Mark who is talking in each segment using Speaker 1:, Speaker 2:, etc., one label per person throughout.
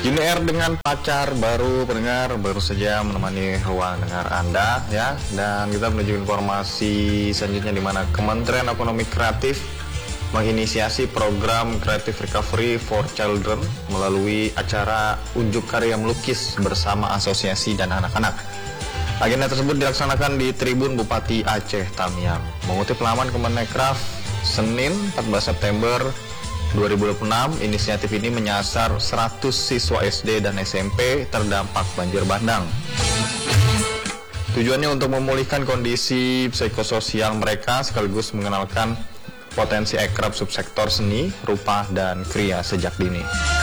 Speaker 1: Juni R dengan pacar baru, pendengar baru saja menemani ruang dengar Anda ya. Dan kita menuju informasi selanjutnya di mana Kementerian Ekonomi Kreatif menginisiasi program Creative Recovery for Children melalui acara unjuk karya melukis bersama asosiasi dan anak-anak. Agenda tersebut dilaksanakan di Tribun Bupati Aceh Tamiang. Mengutip laman Kemenkraf Senin 14 September 2026, inisiatif ini menyasar 100 siswa SD dan SMP terdampak banjir bandang. Tujuannya untuk memulihkan kondisi psikososial mereka sekaligus mengenalkan potensi akrab subsektor seni, rupa, dan kriya sejak dini.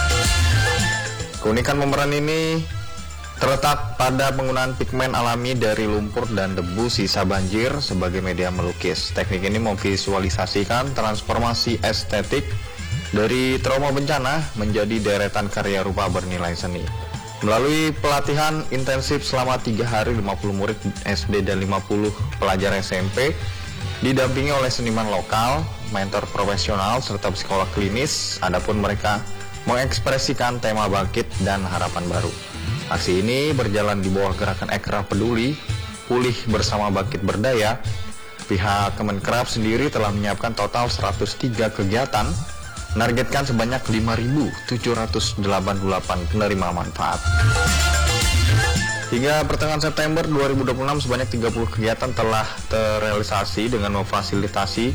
Speaker 1: Keunikan pemeran ini terletak pada penggunaan pigmen alami dari lumpur dan debu sisa banjir sebagai media melukis. Teknik ini memvisualisasikan transformasi estetik dari trauma bencana menjadi deretan karya rupa bernilai seni. Melalui pelatihan intensif selama 3 hari, 50 murid SD dan 50 pelajar SMP didampingi oleh seniman lokal, mentor profesional, serta psikolog klinis. Adapun mereka mengekspresikan tema bangkit dan harapan baru. Aksi ini berjalan di bawah gerakan Ekraf Peduli, Pulih Bersama Bangkit Berdaya. Pihak Kemenkraf sendiri telah menyiapkan total 103 kegiatan, menargetkan sebanyak 5.788 penerima manfaat. Hingga pertengahan September 2026, sebanyak 30 kegiatan telah terrealisasi dengan memfasilitasi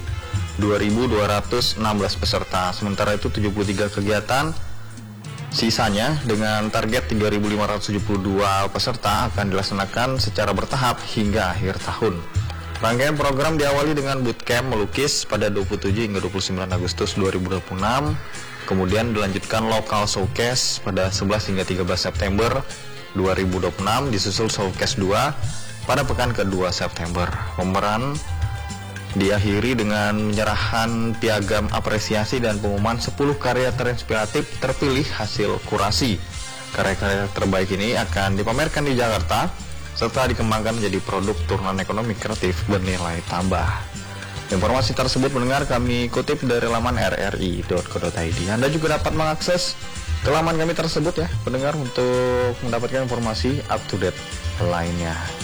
Speaker 1: 2.216 peserta. Sementara itu 73 kegiatan sisanya dengan target 3.572 peserta akan dilaksanakan secara bertahap hingga akhir tahun. Rangkaian program diawali dengan bootcamp melukis pada 27 hingga 29 Agustus 2026, kemudian dilanjutkan lokal showcase pada 11 hingga 13 September 2026, disusul showcase 2 pada pekan ke-2 September. Pemeran diakhiri dengan penyerahan piagam apresiasi dan pengumuman 10 karya terinspiratif terpilih hasil kurasi. Karya-karya terbaik ini akan dipamerkan di Jakarta serta dikembangkan menjadi produk turunan ekonomi kreatif bernilai tambah. Informasi tersebut mendengar kami kutip dari laman rri.co.id. Anda juga dapat mengakses ke laman kami tersebut ya, pendengar, untuk mendapatkan informasi up to date lainnya.